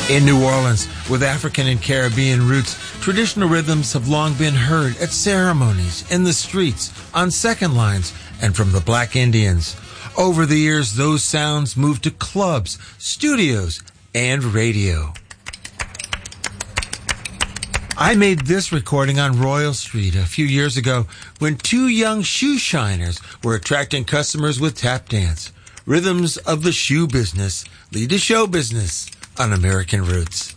In New Orleans, with African and Caribbean roots, traditional rhythms have long been heard at ceremonies, in the streets, on second lines, and from the Black Indians. Over the years, those sounds moved to clubs, studios, and radio. I made this recording on Royal Street a few years ago when two young shoe shiners were attracting customers with tap dance. Rhythms of the shoe business lead to show business on American Roots.